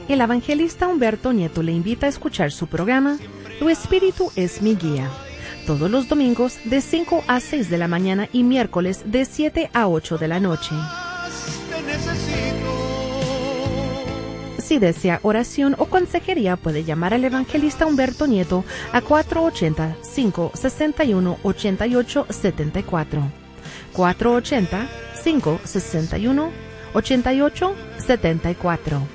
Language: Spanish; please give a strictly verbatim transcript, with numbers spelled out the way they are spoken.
El evangelista Humberto Nieto le invita a escuchar su programa Tu Espíritu es mi guía, todos los domingos de cinco a seis de la mañana y miércoles de siete a ocho de la noche. Si desea oración o consejería, puede llamar al evangelista Humberto Nieto a cuatro ocho cero, cinco seis uno, ocho ocho siete cuatro. cuatro ocho cero, cinco seis uno, ocho ocho siete cuatro.